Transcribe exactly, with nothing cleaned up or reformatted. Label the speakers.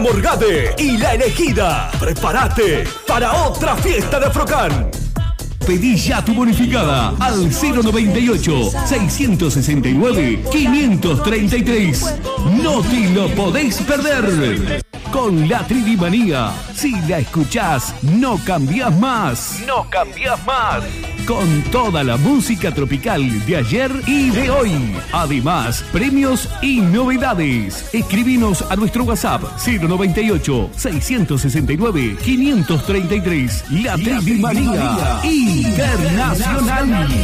Speaker 1: Morgade y La Elegida. Prepárate para otra fiesta de Afrocan.
Speaker 2: Pedí ya tu bonificada al cero noventa y ocho, seiscientos sesenta y nueve, quinientos treinta y tres. No te lo podés perder. Con la Tridimanía, si la escuchás, no cambiás más. No cambiás más. Con toda la música tropical de ayer y de hoy. Además, premios y novedades. Escribinos a nuestro WhatsApp cero noventa y ocho, seiscientos sesenta y nueve, quinientos treinta y tres. La Tridimanía Internacional.